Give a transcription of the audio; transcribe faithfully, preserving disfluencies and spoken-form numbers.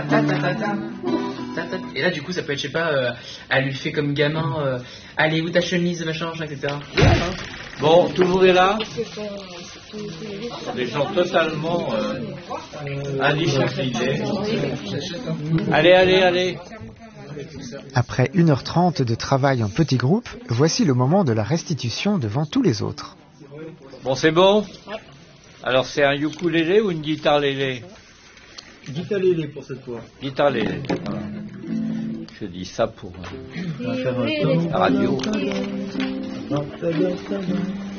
Et là, du coup, ça peut être, je sais pas, euh, elle lui fait comme gamin, euh, allez, où ta chemise, machin, machin, et cetera. Bon, tout le monde est là? Des gens totalement euh, indisciplinés. Allez, allez, allez. Après une heure trente de travail en petits groupes, voici le moment de la restitution devant tous les autres. Bon, c'est bon? Alors, c'est un ukulélé ou une guitare lélé? Guitare lélé pour cette fois. Guitare lélé. Voilà. Je dis ça pour euh, la radio.